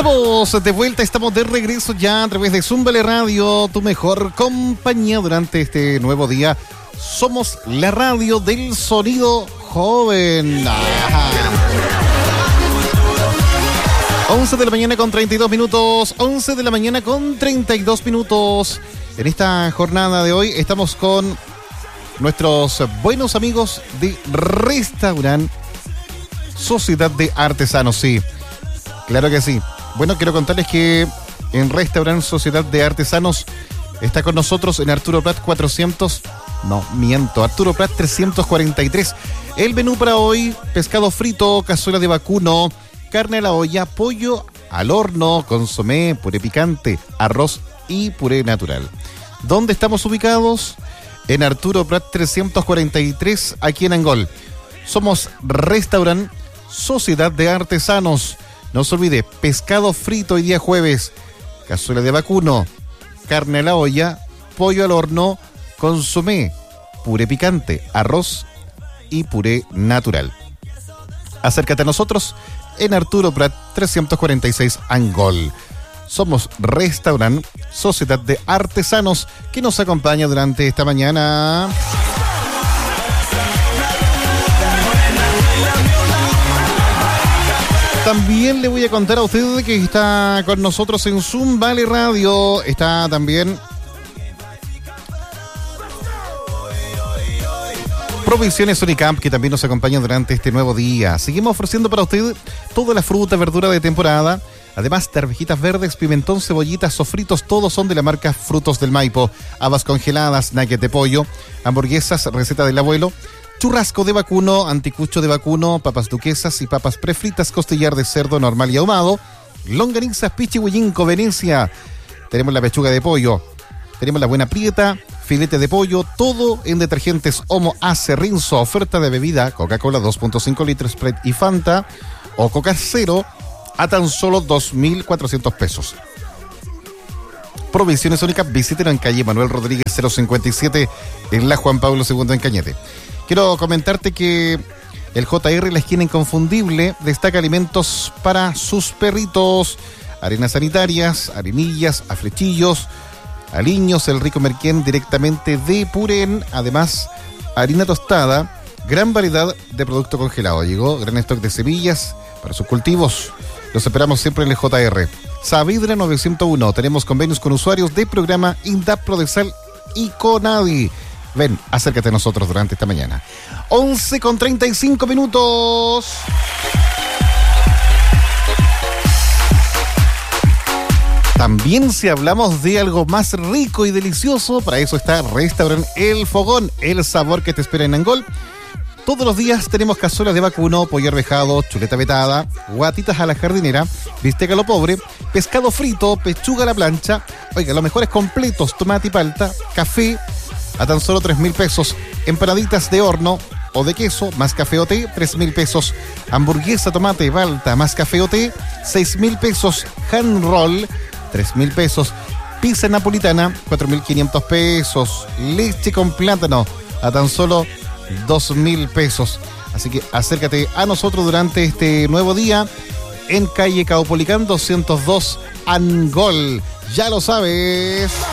Estamos de vuelta, estamos de regreso ya a través de Zúmbale Radio, tu mejor compañía durante este nuevo día. Somos la radio del sonido joven. 11 de la mañana con 32 minutos. 11 de la mañana con 32 minutos. En esta jornada de hoy estamos con nuestros buenos amigos de Restaurant Sociedad de Artesanos. Sí, claro que sí. Bueno, quiero contarles que en Restaurant Sociedad de Artesanos está con nosotros en Arturo Prat 400... Arturo Prat 343. El menú para hoy: pescado frito, cazuela de vacuno, carne a la olla, pollo al horno, consomé, puré picante, arroz y puré natural. ¿Dónde estamos ubicados? En Arturo Prat 343, aquí en Angol. Somos Restaurant Sociedad de Artesanos. No se olvide, pescado frito hoy día jueves, cazuela de vacuno, carne a la olla, pollo al horno, consomé, puré picante, arroz y puré natural. Acércate a nosotros en Arturo Prat 346 Angol. Somos Restaurant Sociedad de Artesanos, que nos acompaña durante esta mañana. También le voy a contar a usted que está con nosotros en Zúmbale Radio. Está también Provisiones Unicamp, que también nos acompaña durante este nuevo día. Seguimos ofreciendo para usted toda la fruta, verdura de temporada. Además, de arvejitas verdes, pimentón, cebollitas, sofritos, todos son de la marca Frutos del Maipo. Habas congeladas, nuggets de pollo, hamburguesas, receta del abuelo, churrasco de vacuno, anticucho de vacuno, papas duquesas y papas prefritas, costillar de cerdo normal y ahumado, longanizas, pichihuillín, Venecia. Tenemos la pechuga de pollo, tenemos la buena prieta, filete de pollo, todo en detergentes Omo, Ace, Rinso. Oferta de bebida: Coca-Cola 2.5 litros, Sprite y Fanta, o Coca Cero a tan solo 2.400 pesos. Provisiones Únicas, visítenos en calle Manuel Rodríguez 057 en la Juan Pablo II en Cañete. Quiero comentarte que el JR, la esquina inconfundible, destaca alimentos para sus perritos: arenas sanitarias, arenillas, aflechillos, aliños, el rico merquén directamente de Purén. Además, harina tostada, gran variedad de producto congelado. Llegó gran stock de semillas para sus cultivos. Los esperamos siempre en el JR. Saavedra 901. Tenemos convenios con usuarios de programa INDAP, Prodesal y Conadi. Ven, acércate a nosotros durante esta mañana. 11 con 35 minutos. También, si hablamos de algo más rico y delicioso, para eso está Restaurant El Fogón, el sabor que te espera en Angol. Todos los días tenemos cazuela de vacuno, pollo arvejado, chuleta vetada, guatitas a la jardinera, bistec a lo pobre, pescado frito, pechuga a la plancha. Oiga, los mejores completos: tomate y palta, café a tan solo 3.000 pesos, empanaditas de horno o de queso más café o té, 3.000 pesos, hamburguesa, tomate, palta más café o té, 6.000 pesos, hand roll, 3.000 pesos, pizza napolitana, 4.500 pesos, leche con plátano a tan solo 2.000 pesos. Así que acércate a nosotros durante este nuevo día en calle Caupolicán 202 Angol. Ya lo sabes.